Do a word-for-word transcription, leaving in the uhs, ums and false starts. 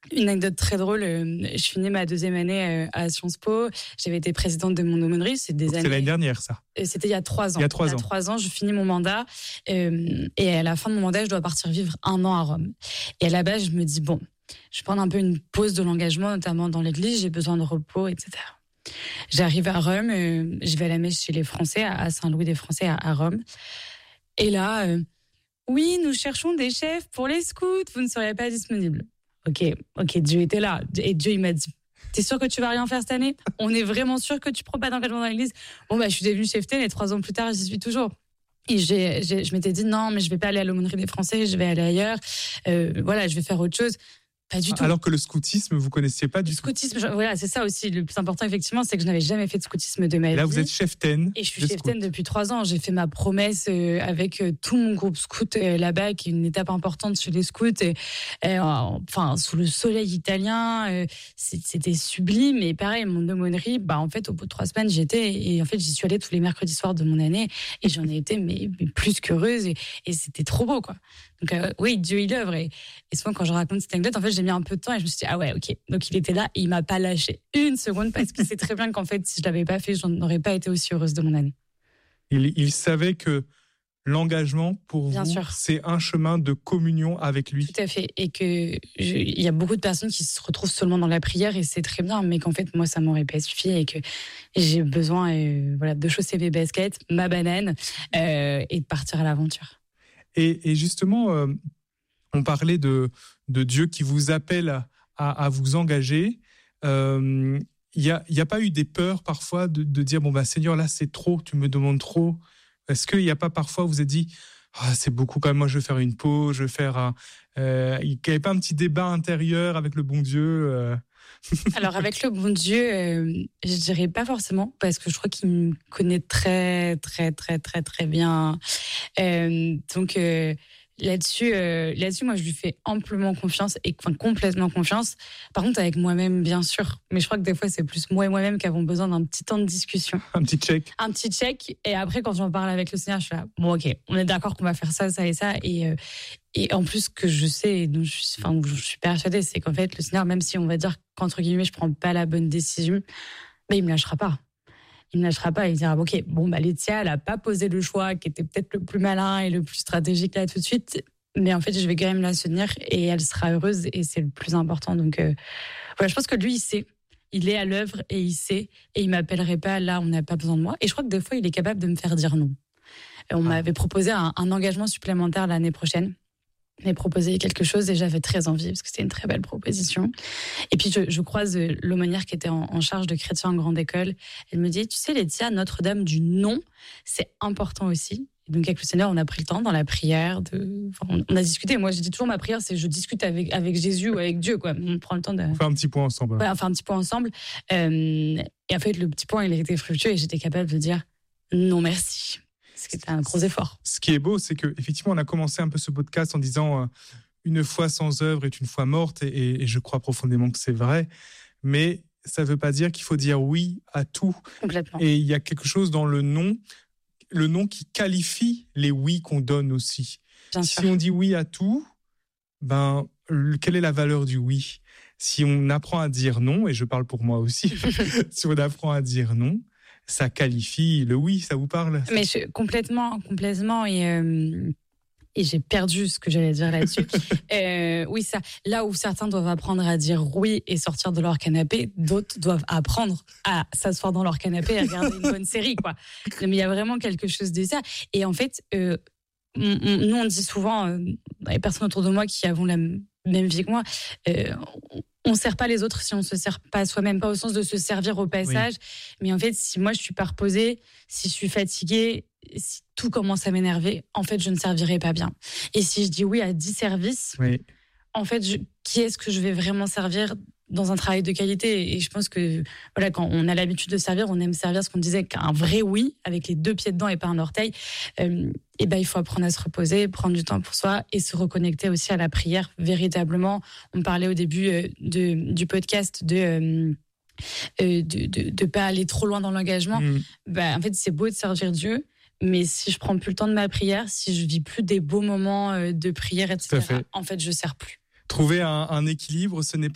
Une anecdote très drôle, euh, je finis ma deuxième année euh, à Sciences Po, j'avais été présidente de mon aumônerie, c'est des Donc années... C'est l'année dernière, ça. C'était il y a trois ans. Il y a trois ans. Il y a trois ans, je finis mon mandat euh, et à la fin de mon mandat, je dois partir vivre un an à Rome. Et à la base, je me dis, bon, je vais prendre un peu une pause de l'engagement, notamment dans l'église, j'ai besoin de repos, et cetera. J'arrive à Rome, euh, je vais à la messe chez les Français, à Saint-Louis des Français, à, à Rome. Et là, euh, oui, nous cherchons des chefs pour les scouts, vous ne seriez pas disponible. Ok, ok, Dieu était là. Et Dieu, il m'a dit, t'es sûr que tu vas rien faire cette année? On est vraiment sûr que tu prends pas d'engagement dans l'église? Bon, bah, je suis devenue cheftaine et trois ans plus tard, j'y suis toujours. Et j'ai, j'ai, je m'étais dit, non, mais je vais pas aller à l'aumônerie des Français, je vais aller ailleurs. Euh, voilà, je vais faire autre chose. Pas du tout. Alors que le scoutisme, vous connaissiez pas du le tout. Scoutisme, je, voilà, c'est ça aussi. Le plus important, effectivement, c'est que je n'avais jamais fait de scoutisme de ma Et vie. là, vous êtes cheftaine. Et je suis de cheftaine scout. depuis trois ans. J'ai fait ma promesse euh, avec euh, tout mon groupe scout euh, là-bas, qui est une étape importante chez les scouts. Et, euh, enfin, sous le soleil italien, euh, c'était sublime. Et pareil, mon aumônerie, bah, en fait, au bout de trois semaines, j'y étais. Et en fait, j'y suis allée tous les mercredis soirs de mon année. Et j'en ai été mais, mais plus qu'heureuse. Et, et c'était trop beau, quoi. Donc, euh, oui, Dieu, il œuvre. Et, et souvent, quand je raconte cette anecdote, en fait, j'ai mis un peu de temps et je me suis dit, ah ouais, ok. Donc, il était là et il m'a pas lâché une seconde parce qu'il sait très bien qu'en fait, si je l'avais pas fait, je n'aurais pas été aussi heureuse de mon année. Il, il savait que l'engagement, pour Bien vous, sûr. c'est un chemin de communion avec lui. Tout à fait. Et que je, il y a beaucoup de personnes qui se retrouvent seulement dans la prière et c'est très bien, mais qu'en fait, moi, ça m'aurait pas suffi et que j'ai besoin, euh, voilà, de chausser mes baskets, ma banane, euh, et de partir à l'aventure. Et, et justement, euh, on parlait de, de Dieu qui vous appelle à, à, à vous engager. Euh, il n'y a, y a pas eu des peurs parfois de, de dire, bon, bah, Seigneur, là, c'est trop, tu me demandes trop. Est-ce qu'il n'y a pas parfois, vous êtes dit, ah, c'est beaucoup quand même, moi, je vais faire une pause, je vais faire un... Euh, il n'y avait pas un petit débat intérieur avec le bon Dieu euh... Alors, avec le bon Dieu, euh, je dirais pas forcément, parce que je crois qu'il me connaît très, très, très, très, très bien. Euh, donc, euh, là-dessus, euh, là-dessus, moi, je lui fais amplement confiance, et enfin, complètement confiance. Par contre, avec moi-même, bien sûr. Mais je crois que des fois, c'est plus moi et moi-même qui avons besoin d'un petit temps de discussion. Un petit check. Un petit check. Et après, quand j'en parle avec le Seigneur, je suis là, bon, ok, on est d'accord qu'on va faire ça, ça et ça. Et, euh, et en plus, ce que je sais, et dont je, enfin, je suis persuadée, c'est qu'en fait, le Seigneur, même si on va dire qu'entre guillemets, je prends pas la bonne décision, bah, il me lâchera pas. Il ne lâchera pas, il dira, ok, bon, bah, Laetitia, elle a pas posé le choix qui était peut-être le plus malin et le plus stratégique là tout de suite, mais en fait, je vais quand même la soutenir et elle sera heureuse et c'est le plus important. Donc, euh, voilà, je pense que lui, il sait. Il est à l'œuvre et il sait et il m'appellerait pas là, on n'a pas besoin de moi. Et je crois que des fois, il est capable de me faire dire non. On ah. m'avait proposé un, un engagement supplémentaire l'année prochaine. m'avait proposé quelque chose et j'avais très envie parce que c'était une très belle proposition. Et puis je, je croise l'aumônière qui était en, en charge de chrétiens en grande école. Elle me dit, tu sais Laetitia, Notre-Dame du non, c'est important aussi. Et donc avec le Seigneur, on a pris le temps dans la prière, de, enfin, on a discuté. Moi, je dis toujours ma prière, c'est je discute avec avec Jésus ou avec Dieu, quoi. On prend le temps de. On fait un petit point ensemble. Ouais, on fait un petit point ensemble. Euh, et en fait, le petit point, il a été fructueux et j'étais capable de dire non merci. C'était un gros effort. Ce qui est beau, c'est que effectivement, on a commencé un peu ce podcast en disant euh, une foi sans œuvre est une foi morte, et, et, et je crois profondément que c'est vrai. Mais ça ne veut pas dire qu'il faut dire oui à tout. Complètement. Et il y a quelque chose dans le non, le non qui qualifie les oui qu'on donne aussi. Bien si sûr. on dit oui à tout, ben le, quelle est la valeur du oui ? Si on apprend à dire non, et je parle pour moi aussi, si on apprend à dire non, ça qualifie le oui, ça vous parle ? Mais je, complètement, complètement, et, euh, et j'ai perdu ce que j'allais dire là-dessus. euh, oui, ça, là où certains doivent apprendre à dire oui et sortir de leur canapé, d'autres doivent apprendre à s'asseoir dans leur canapé et regarder une bonne série, quoi. Mais il y a vraiment quelque chose de ça. Et en fait, euh, on, on, nous on dit souvent, euh, les personnes autour de moi qui avons la même vie que moi, euh, on ne sert pas les autres si on ne se sert pas soi-même, pas au sens de se servir au passage. Oui. Mais en fait, si moi je suis pas reposée, si je suis fatiguée, si tout commence à m'énerver, en fait, je ne servirai pas bien. Et si je dis oui à dix services, oui. en fait, je, qui est-ce que je vais vraiment servir dans un travail de qualité ? Et je pense que voilà, quand on a l'habitude de servir, on aime servir ce qu'on disait qu'un vrai oui, avec les deux pieds dedans et pas un orteil. Euh, et ben, il faut apprendre à se reposer, prendre du temps pour soi et se reconnecter aussi à la prière véritablement. On parlait au début euh, de, du podcast de... Euh, euh, de ne pas aller trop loin dans l'engagement. Mmh. Ben, en fait, c'est beau de servir Dieu, mais si je prends plus le temps de ma prière, si je vis plus des beaux moments de prière, et cetera, en fait, je sers plus. Trouver un, un équilibre, ce n'est